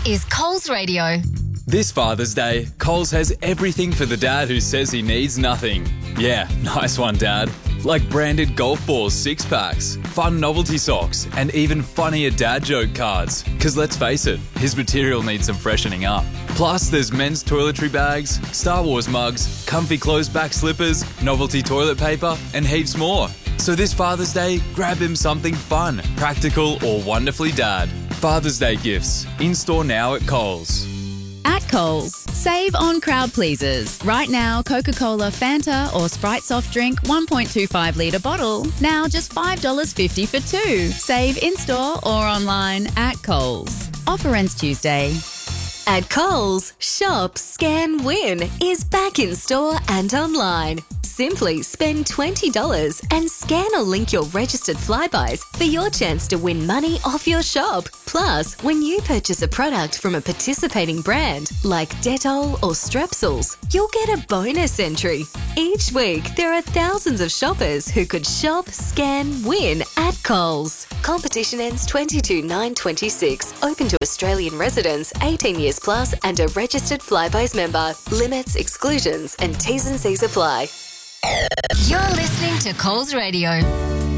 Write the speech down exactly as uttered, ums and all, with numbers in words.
is Coles Radio. This Father's Day, Coles has everything for the dad who says he needs nothing. Yeah, nice one, Dad. Like branded golf balls six-packs, fun novelty socks, and even funnier dad joke cards. Because let's face it, his material needs some freshening up. Plus, there's men's toiletry bags, Star Wars mugs, comfy closed-back slippers, novelty toilet paper, and heaps more. So this Father's Day, grab him something fun, practical, or wonderfully dad. Father's Day gifts, in-store now at Coles. At Coles, save on crowd pleasers. Right now, Coca-Cola, Fanta or Sprite soft drink one point two five litre bottle, now just five dollars fifty for two. Save in-store or online at Coles. Offer ends Tuesday. At Coles, Shop, Scan, Win is back in store and online. Simply spend twenty dollars and scan or link your registered Flybuys for your chance to win money off your shop. Plus, when you purchase a product from a participating brand like Dettol or Strepsils, you'll get a bonus entry. Each week, there are thousands of shoppers who could shop, scan, win at Coles. Competition ends twenty-two nine twenty-six. Open to Australian residents, eighteen years plus and a registered Flybuys member. Limits, exclusions and T's and C's apply. You're listening to Coles Radio.